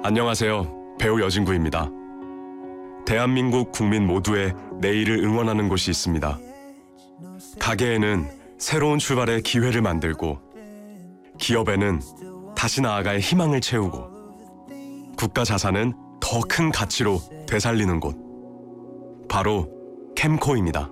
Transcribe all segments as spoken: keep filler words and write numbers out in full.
안녕하세요. 배우 여진구입니다. 대한민국 국민 모두의 내일을 응원하는 곳이 있습니다. 가게에는 새로운 출발의 기회를 만들고, 기업에는 다시 나아갈 희망을 채우고, 국가 자산은 더 큰 가치로 되살리는 곳. 바로 캠코입니다.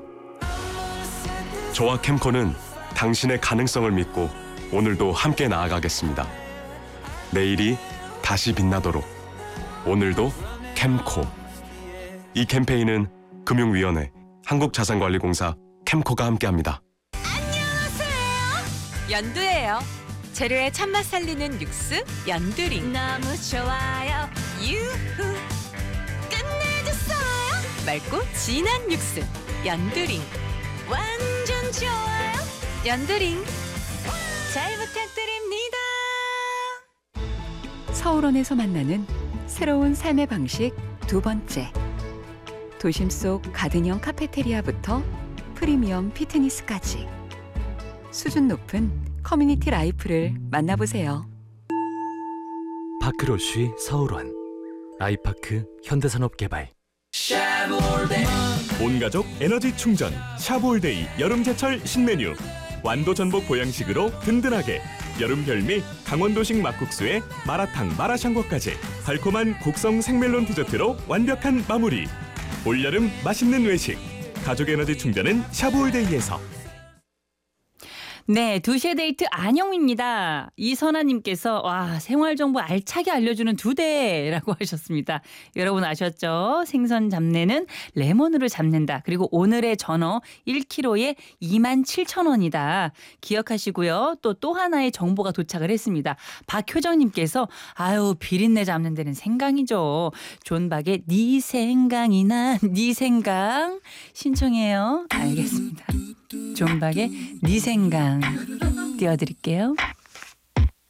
저와 캠코는 당신의 가능성을 믿고 오늘도 함께 나아가겠습니다. 내일이 다시 빛나도록 오늘도 캠코. 이 캠페인은 금융위원회, 한국자산관리공사, 캠코가 함께합니다. 안녕하세요. 연두예요. 재료의 참맛 살리는 육수 연두링. 너무 좋아요. 유후. 끝내줬어요. 맑고 진한 육수 연두링. 완전 좋아요. 연두링. 잘 부탁드립니다. 서울원에서 만나는 새로운 삶의 방식 두 번째. 도심 속 가든형 카페테리아부터 프리미엄 피트니스까지 수준 높은 커뮤니티 라이프를 만나보세요. 파크로쉬 서울원, 아이파크 현대산업개발. 온가족 에너지 충전 샤브올데이 여름제철 신메뉴. 완도 전복 보양식으로 든든하게. 여름 별미 강원도식 막국수에 마라탕 마라샹궈까지 달콤한 곡성 생멜론 디저트로 완벽한 마무리. 올여름 맛있는 외식. 가족 에너지 충전은 샤브올데이에서. 네, 두 시의 데이트 안영입니다. 이선아님께서 와 생활정보 알차게 알려주는 두 대라고 하셨습니다. 여러분 아셨죠? 생선 잡내는 레몬으로 잡는다. 그리고 오늘의 전어 일 킬로그램에 이만 칠천 원이다. 기억하시고요. 또 또 하나의 정보가 도착을 했습니다. 박효정님께서 아유 비린내 잡는 데는 생강이죠. 존박의 네 생강이나 네 생강 신청해요. 알겠습니다. 존박의 네 생강 띄워드릴게요.